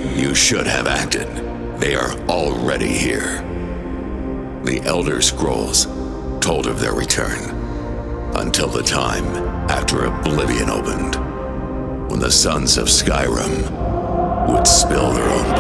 You should have acted. They are already here. The Elder Scrolls told of their return until the time after Oblivion opened, when the sons of Skyrim would spill their own